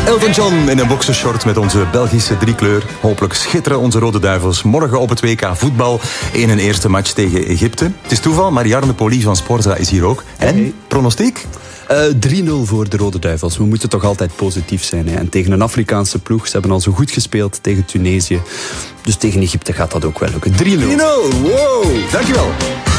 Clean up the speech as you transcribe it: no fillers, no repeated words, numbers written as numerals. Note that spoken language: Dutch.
Elton John in een boxershort met onze Belgische driekleur. Hopelijk schitteren onze Rode Duivels morgen op het WK voetbal in een eerste match tegen Egypte. Het is toeval, maar Jarne Police van Sporza is hier ook. En, pronostiek? 3-0 voor de Rode Duivels. We moeten toch altijd positief zijn. Hè? En tegen een Afrikaanse ploeg. Ze hebben al zo goed gespeeld tegen Tunesië. Dus tegen Egypte gaat dat ook wel lukken. 3-0. 3-0, wow, dankjewel.